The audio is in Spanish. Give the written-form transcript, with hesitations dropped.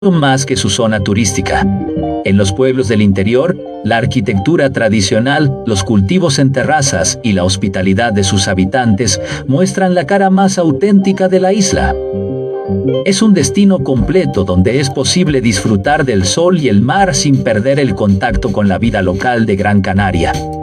más que su zona turística. En los pueblos del interior, la arquitectura tradicional, los cultivos en terrazas y la hospitalidad de sus habitantes muestran la cara más auténtica de la isla. Es un destino completo donde es posible disfrutar del sol y el mar sin perder el contacto con la vida local de Gran Canaria.